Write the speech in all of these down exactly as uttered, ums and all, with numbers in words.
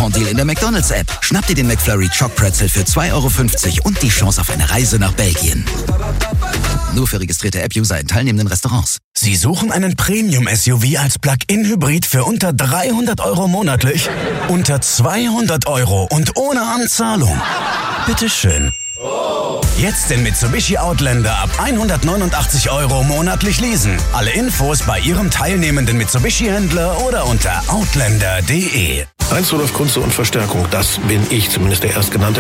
Restaurant-Deal in der McDonald's-App. Schnapp dir den McFlurry Choc Pretzel für zwei Euro fünfzig und die Chance auf eine Reise nach Belgien. Nur für registrierte App-User in teilnehmenden Restaurants. Sie suchen einen Premium-S U V als Plug-in-Hybrid für unter dreihundert Euro monatlich? Unter zweihundert Euro und ohne Anzahlung? Bitteschön. Jetzt den Mitsubishi Outlander ab hundertneunundachtzig Euro monatlich leasen. Alle Infos bei Ihrem teilnehmenden Mitsubishi-Händler oder unter outlander punkt de. Heinz Rudolf Kunze und Verstärkung, das bin ich, zumindest der Erstgenannte.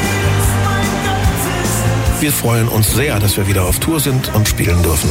Wir freuen uns sehr, dass wir wieder auf Tour sind und spielen dürfen.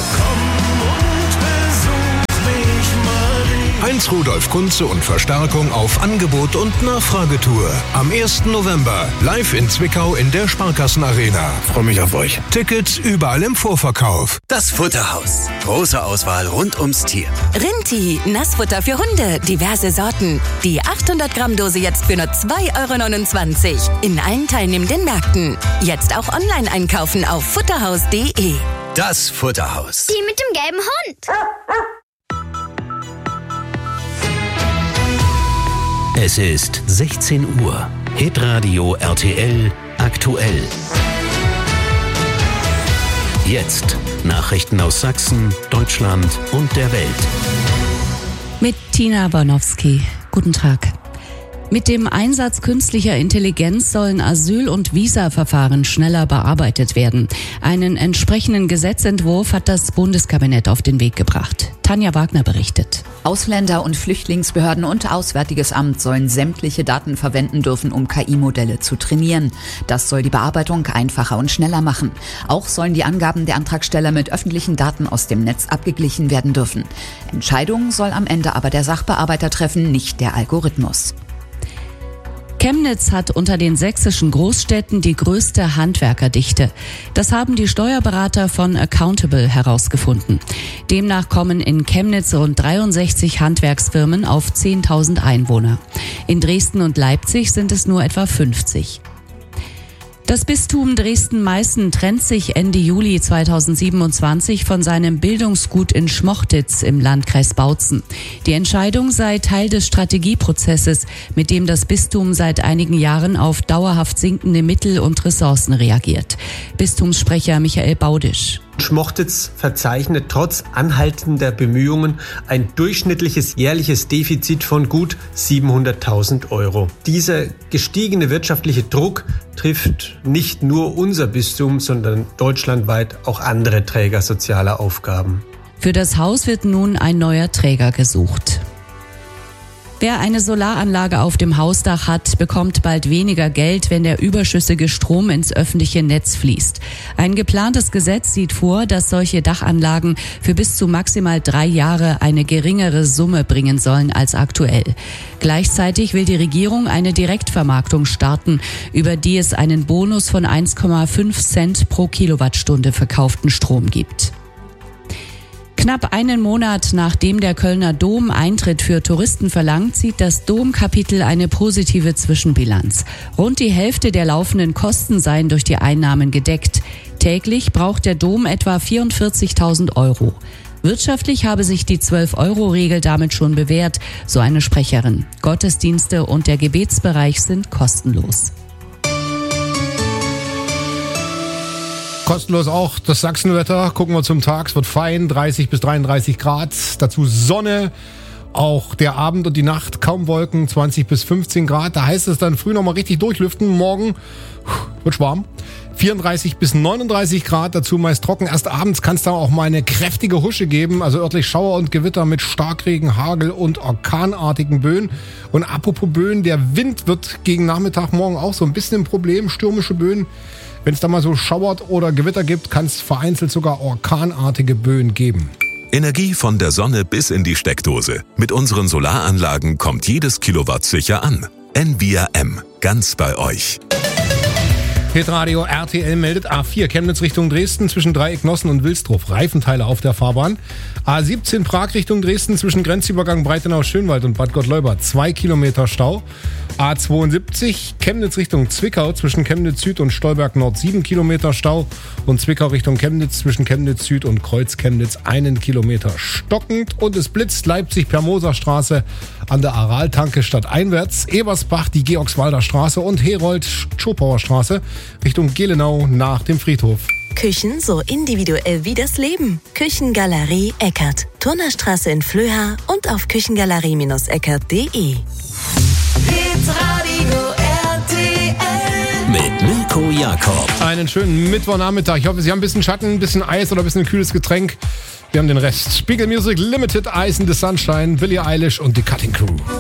Heinz Rudolf Kunze und Verstärkung auf Angebot und Nachfragetour. Am ersten November live in Zwickau in der Sparkassenarena. Freue mich auf euch. Tickets überall im Vorverkauf. Das Futterhaus. Große Auswahl rund ums Tier. Rinti, Nassfutter für Hunde, diverse Sorten. Die achthundert Gramm Dose jetzt für nur zwei Euro neunundzwanzig. In allen teilnehmenden Märkten. Jetzt auch online einkaufen auf futterhaus punkt de. Das Futterhaus. Die mit dem gelben Hund. Es ist sechzehn Uhr. Hitradio R T L aktuell. Jetzt Nachrichten aus Sachsen, Deutschland und der Welt. Mit Tina Bornowski. Guten Tag. Mit dem Einsatz künstlicher Intelligenz sollen Asyl- und Visa-Verfahren schneller bearbeitet werden. Einen entsprechenden Gesetzentwurf hat das Bundeskabinett auf den Weg gebracht. Tanja Wagner berichtet. Ausländer- und Flüchtlingsbehörden und Auswärtiges Amt sollen sämtliche Daten verwenden dürfen, um K I-Modelle zu trainieren. Das soll die Bearbeitung einfacher und schneller machen. Auch sollen die Angaben der Antragsteller mit öffentlichen Daten aus dem Netz abgeglichen werden dürfen. Entscheidungen soll am Ende aber der Sachbearbeiter treffen, nicht der Algorithmus. Chemnitz hat unter den sächsischen Großstädten die größte Handwerkerdichte. Das haben die Steuerberater von Accountable herausgefunden. Demnach kommen in Chemnitz rund dreiundsechzig Handwerksfirmen auf zehntausend Einwohner. In Dresden und Leipzig sind es nur etwa fünfzig. Das Bistum Dresden-Meißen trennt sich Ende Juli zweitausendsiebenundzwanzig von seinem Bildungsgut in Schmochtitz im Landkreis Bautzen. Die Entscheidung sei Teil des Strategieprozesses, mit dem das Bistum seit einigen Jahren auf dauerhaft sinkende Mittel und Ressourcen reagiert. Bistumssprecher Michael Baudisch. Schmochtitz verzeichnet trotz anhaltender Bemühungen ein durchschnittliches jährliches Defizit von gut siebenhunderttausend Euro. Dieser gestiegene wirtschaftliche Druck trifft nicht nur unser Bistum, sondern deutschlandweit auch andere Träger sozialer Aufgaben. Für das Haus wird nun ein neuer Träger gesucht. Wer eine Solaranlage auf dem Hausdach hat, bekommt bald weniger Geld, wenn der überschüssige Strom ins öffentliche Netz fließt. Ein geplantes Gesetz sieht vor, dass solche Dachanlagen für bis zu maximal drei Jahre eine geringere Summe bringen sollen als aktuell. Gleichzeitig will die Regierung eine Direktvermarktung starten, über die es einen Bonus von eins Komma fünf Cent pro Kilowattstunde verkauften Strom gibt. Knapp einen Monat nachdem der Kölner Dom Eintritt für Touristen verlangt, zieht das Domkapitel eine positive Zwischenbilanz. Rund die Hälfte der laufenden Kosten seien durch die Einnahmen gedeckt. Täglich braucht der Dom etwa vierundvierzigtausend Euro. Wirtschaftlich habe sich die zwölf-Euro-Regel damit schon bewährt, so eine Sprecherin. Gottesdienste und der Gebetsbereich sind kostenlos. Kostenlos auch das Sachsenwetter. Gucken wir zum Tag. Es wird fein, dreißig bis dreiunddreißig Grad. Dazu Sonne. Auch der Abend und die Nacht kaum Wolken, zwanzig bis fünfzehn Grad. Da heißt es dann früh nochmal richtig durchlüften. Morgen wird warm. vierunddreißig bis neununddreißig Grad, dazu meist trocken. Erst abends kann es dann auch mal eine kräftige Husche geben. Also örtlich Schauer und Gewitter mit Starkregen, Hagel und orkanartigen Böen. Und apropos Böen, der Wind wird gegen Nachmittag morgen auch so ein bisschen ein Problem. Stürmische Böen. Wenn es da mal so schauert oder Gewitter gibt, kann es vereinzelt sogar orkanartige Böen geben. Energie von der Sonne bis in die Steckdose. Mit unseren Solaranlagen kommt jedes Kilowatt sicher an. N V R M, ganz bei euch. Hitradio R T L meldet A vier Chemnitz Richtung Dresden zwischen Dreiecknossen und Wilsdruff. Reifenteile auf der Fahrbahn. A siebzehn Prag Richtung Dresden zwischen Grenzübergang Breitenau-Schönwald und Bad Gottleuba. Zwei Kilometer Stau. A zweiundsiebzig, Chemnitz Richtung Zwickau, zwischen Chemnitz Süd und Stolberg Nord sieben Kilometer Stau und Zwickau Richtung Chemnitz, zwischen Chemnitz Süd und Kreuz Chemnitz einen Kilometer stockend. Und es blitzt Leipzig per Moserstraße an der Araltanke stadteinwärts, Ebersbach die Georgswalder Straße und Herold-Schopauer Straße Richtung Gelenau nach dem Friedhof. Küchen so individuell wie das Leben. Küchengalerie Eckert. Turnerstraße in Flöha und auf küchengalerie eckert punkt de. Hitradio R T L mit Mirko Jakob. Einen schönen Mittwochnachmittag. Ich hoffe, Sie haben ein bisschen Schatten, ein bisschen Eis oder ein bisschen ein kühles Getränk. Wir haben den Rest. Spiegel Music Limited, Ice in the Sunshine, Billie Eilish und die Cutting Crew.